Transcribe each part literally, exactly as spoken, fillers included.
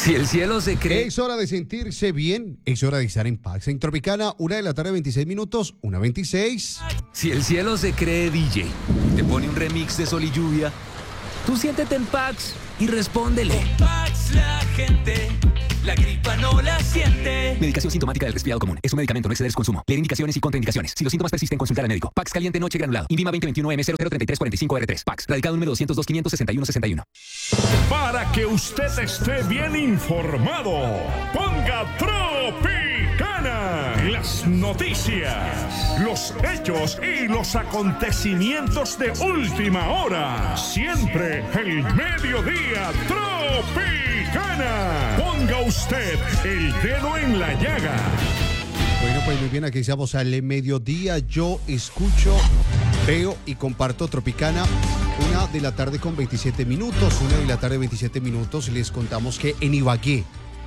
Si el cielo se cree... Es hora de sentirse bien, es hora de estar en paz. En Tropicana, una de la tarde, veintiséis minutos, una veintiséis. Si el cielo se cree D J y te pone un remix de Sol y Lluvia, tú siéntete en Pax y respóndele. En Pax la gente, la gripa no la siente. Medicación sintomática del resfriado común. Es un medicamento, no exceder su consumo. Leer indicaciones y contraindicaciones. Si los síntomas persisten, consultar al médico. Pax caliente noche granulado. Invima veinte veintiuno M cero cero treinta y tres cuarenta y cinco R tres. Pax. Radicado número doscientos dos, quinientos sesenta y uno sesenta y uno. Para que usted esté bien informado, ponga Tropicana. Las noticias, los hechos y los acontecimientos de última hora. Siempre el mediodía Tropicana. Ponga usted el dedo en la llaga. Bueno, pues muy bien, aquí estamos al mediodía. Yo escucho, veo y comparto Tropicana. Una de la tarde con veintisiete minutos. Una de la tarde veintisiete minutos. Les contamos que en Ibagué,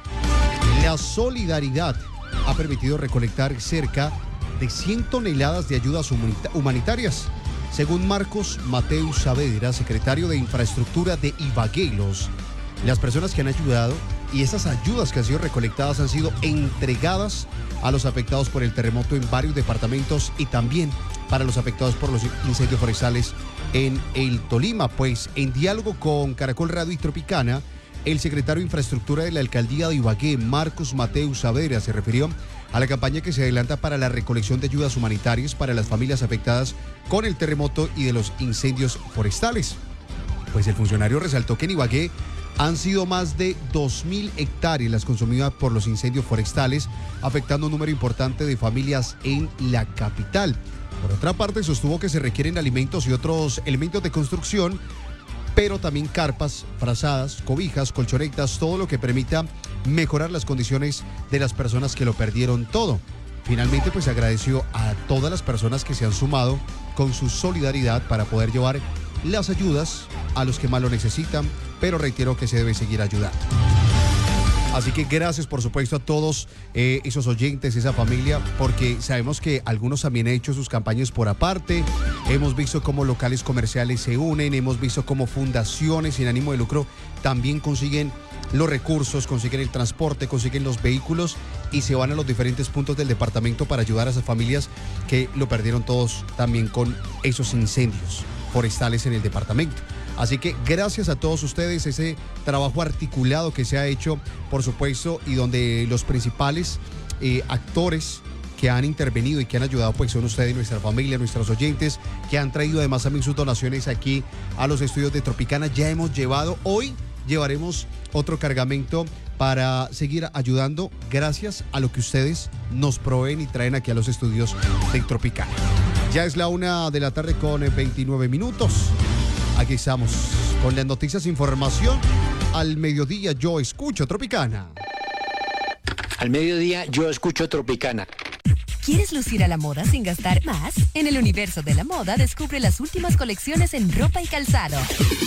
la solidaridad ha permitido recolectar cerca de cien toneladas de ayudas humanitarias. Según Marcos Mateus Saavedra, secretario de Infraestructura de Ibagué, los, las personas que han ayudado y esas ayudas que han sido recolectadas han sido entregadas a los afectados por el terremoto en varios departamentos y también para los afectados por los incendios forestales en el Tolima. Pues en diálogo con Caracol Radio y Tropicana, el secretario de Infraestructura de la Alcaldía de Ibagué, Marcos Mateus Saavedra, se refirió a la campaña que se adelanta para la recolección de ayudas humanitarias para las familias afectadas con el terremoto y de los incendios forestales. Pues el funcionario resaltó que en Ibagué han sido más de dos mil hectáreas las consumidas por los incendios forestales, afectando un número importante de familias en la capital. Por otra parte, sostuvo que se requieren alimentos y otros elementos de construcción, pero también carpas, frazadas, cobijas, colchonetas, todo lo que permita mejorar las condiciones de las personas que lo perdieron todo. Finalmente, pues agradeció a todas las personas que se han sumado con su solidaridad para poder llevar las ayudas a los que más lo necesitan, pero reitero que se debe seguir ayudando. Así que gracias, por supuesto, a todos eh, esos oyentes, esa familia, porque sabemos que algunos también han hecho sus campañas por aparte. Hemos visto cómo locales comerciales se unen, hemos visto cómo fundaciones sin ánimo de lucro también consiguen los recursos, consiguen el transporte, consiguen los vehículos y se van a los diferentes puntos del departamento para ayudar a esas familias que lo perdieron todos también con esos incendios forestales en el departamento. Así que gracias a todos ustedes, ese trabajo articulado que se ha hecho, por supuesto, y donde los principales eh, actores que han intervenido y que han ayudado, pues son ustedes, nuestra familia, nuestros oyentes, que han traído además también sus donaciones aquí a los estudios de Tropicana. Ya hemos llevado, hoy llevaremos otro cargamento para seguir ayudando gracias a lo que ustedes nos proveen y traen aquí a los estudios de Tropicana. Ya es la una de la tarde con veintinueve minutos. Aquí estamos con las noticias e información. Al mediodía yo escucho Tropicana. Al mediodía yo escucho Tropicana. ¿Quieres lucir a la moda sin gastar más? En el universo de la moda descubre las últimas colecciones en ropa y calzado.